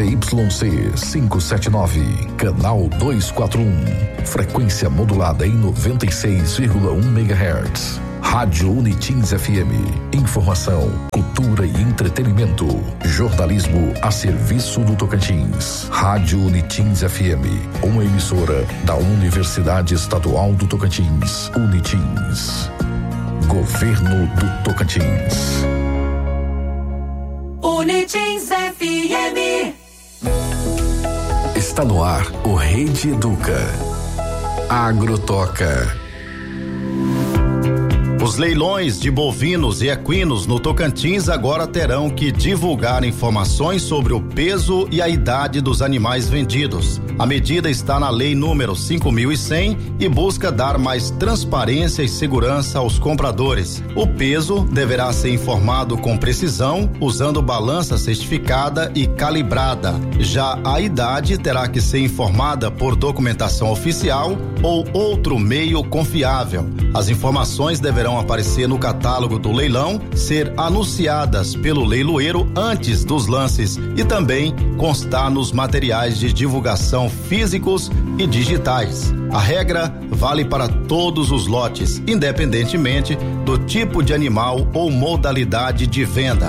ZYC 579, canal 241, frequência modulada em 96,1 MHz. Rádio Unitins FM, informação, cultura e entretenimento, jornalismo a serviço do Tocantins. Rádio Unitins FM, uma emissora da Universidade Estadual do Tocantins, Unitins. Governo do Tocantins. Unitins FM. Está no ar o Rede Educa. Agrotoca. Os leilões de bovinos e equinos no Tocantins agora terão que divulgar informações sobre o peso e a idade dos animais vendidos. A medida está na Lei número 5.100 e busca dar mais transparência e segurança aos compradores. O peso deverá ser informado com precisão, usando balança certificada e calibrada. Já a idade terá que ser informada por documentação oficial ou outro meio confiável. As informações deverão aparecer no catálogo do leilão, ser anunciadas pelo leiloeiro antes dos lances e também constar nos materiais de divulgação físicos e digitais. A regra vale para todos os lotes, independentemente do tipo de animal ou modalidade de venda.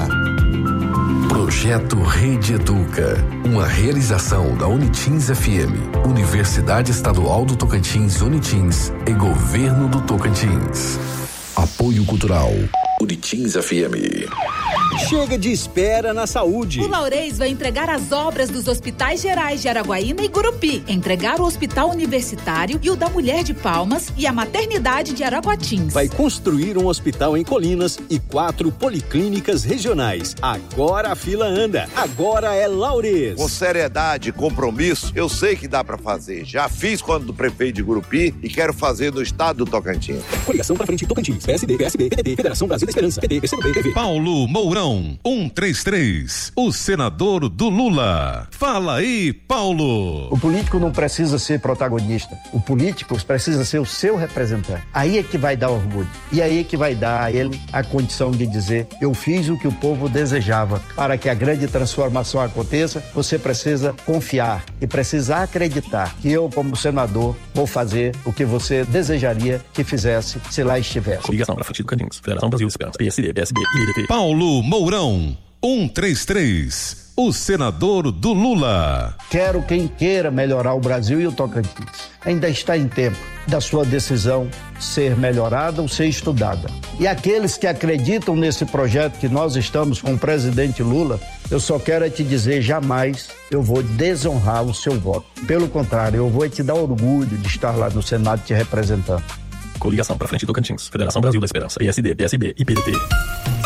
Projeto Rede Educa, uma realização da Unitins FM, Universidade Estadual do Tocantins, Unitins e Governo do Tocantins. Apoio Cultural, Unitins FM. Chega de espera na saúde. O Laurez vai entregar as obras dos hospitais gerais de Araguaína e Gurupi, entregar o Hospital Universitário e o da Mulher de Palmas e a Maternidade de Araguatins. Vai construir um hospital em Colinas e 4 policlínicas regionais. Agora a fila anda. Agora é Laurez. Com seriedade e compromisso, eu sei que dá pra fazer. Já fiz quando do prefeito de Gurupi e quero fazer no estado do Tocantins. Coligação pra frente Tocantins. PSD, PSB, PDT, Federação Brasil da Esperança, PT, PCdoB, PV. Paulo Mourão 133, o senador do Lula. Fala aí, Paulo. O político não precisa ser protagonista. O político precisa ser o seu representante. Aí é que vai dar orgulho. E aí é que vai dar a ele a condição de dizer: eu fiz o que o povo desejava. Para que a grande transformação aconteça, você precisa confiar e precisa acreditar que eu, como senador, vou fazer o que você desejaria que fizesse se lá estivesse. Coligação pra frente do Tocantins. Federação Brasil da Esperança. PSD, PSB, PDT. Paulo Mourão 133, o senador do Lula. Quero quem queira melhorar o Brasil e o Tocantins. Ainda está em tempo da sua decisão ser melhorada ou ser estudada. E aqueles que acreditam nesse projeto que nós estamos com o presidente Lula, eu só quero te dizer, jamais eu vou desonrar o seu voto. Pelo contrário, eu vou te dar orgulho de estar lá no Senado te representando. Coligação pra frente do Tocantins. Federação Brasil da Esperança. PSD, PSB e PDT.